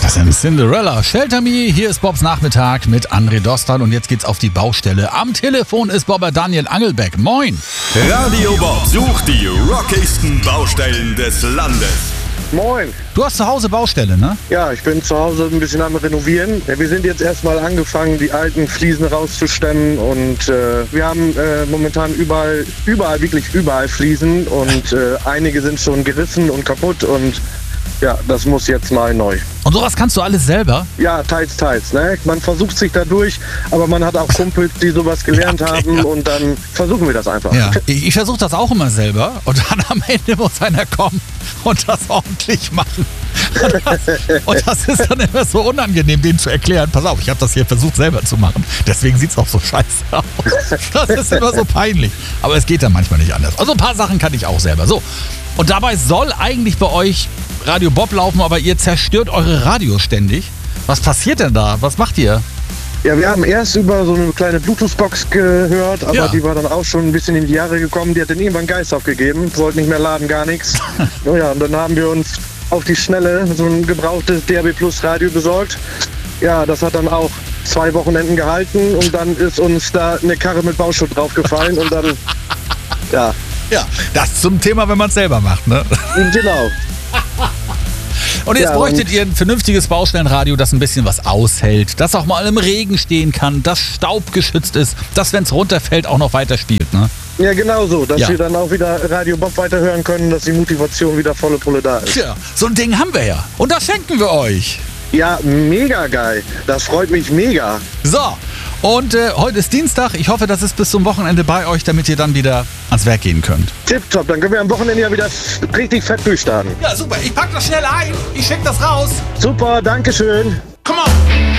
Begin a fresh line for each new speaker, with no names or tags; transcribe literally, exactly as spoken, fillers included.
Das ist Cinderella. Shelter Me, hier ist Bobs Nachmittag mit André Dostal und jetzt geht's auf die Baustelle. Am Telefon ist Bobber Daniel Angelbeck. Moin.
Radio Bob sucht die rockigsten Baustellen des Landes.
Moin.
Du hast zu Hause Baustelle, ne?
Ja, ich bin zu Hause ein bisschen am Renovieren. Ja, wir sind jetzt erstmal angefangen, die alten Fliesen rauszustemmen und äh, wir haben äh, momentan überall, überall, wirklich überall Fliesen und äh, einige sind schon gerissen und kaputt und ja, das muss jetzt mal neu.
Und sowas kannst du alles selber?
Ja, teils, teils. Ne? Man versucht sich da durch, aber man hat auch Kumpels, die sowas gelernt
Ja, okay,
haben
ja.
und dann versuchen wir das einfach.
Ja, ich, ich versuche das auch immer selber und dann am Ende muss einer kommen und das ordentlich machen. Und das, und das ist dann immer so unangenehm, denen zu erklären, pass auf, ich habe das hier versucht selber zu machen. Deswegen sieht es auch so scheiße aus. Das ist immer so peinlich. Aber es geht dann manchmal nicht anders. Also ein paar Sachen kann ich auch selber. So. Und dabei soll eigentlich bei euch Radio Bob laufen, aber ihr zerstört eure Radios ständig. Was passiert denn da? Was macht ihr?
Ja, wir haben erst über so eine kleine Bluetooth-Box gehört, aber
Ja.
die war dann auch schon ein bisschen in die Jahre gekommen. Die hat dann irgendwann Geist aufgegeben, wollte nicht mehr laden, gar nichts. Ja, und dann haben wir uns auf die Schnelle so ein gebrauchtes D A B Plus Radio besorgt. Ja, das hat dann auch zwei Wochenenden gehalten und dann ist uns da eine Karre mit Bauschutt draufgefallen und dann, ja,
Ja, das zum Thema, wenn man es selber macht, ne?
genau.
Und jetzt
Ja,
bräuchtet
und-
ihr ein vernünftiges Baustellenradio, das ein bisschen was aushält, das auch mal im Regen stehen kann, das staubgeschützt ist, das, wenn es runterfällt, auch noch weiter spielt, ne?
Ja, genau so, dass
Ja.
wir dann auch wieder Radio Bob weiterhören können, dass die Motivation wieder volle Pulle da ist.
Tja, so ein Ding haben wir ja. Und das schenken wir euch.
Ja, mega geil. Das freut mich mega.
So, und äh, heute ist Dienstag. Ich hoffe, das ist bis zum Wochenende bei euch, damit ihr dann wieder ans Werk gehen könnt.
Tipptopp, dann können wir am Wochenende ja wieder richtig fett durchstarten.
Ja, super. Ich pack das schnell ein. Ich schick das raus.
Super, Dankeschön.